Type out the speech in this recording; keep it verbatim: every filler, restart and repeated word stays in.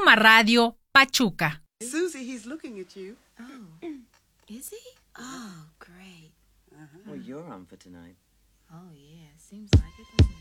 Pluma Radio, Pachuca. Susie, he's looking at you. Oh, is he? Oh, great. Uh-huh. Well, you're on for tonight. Oh, yeah, seems like it, doesn't it?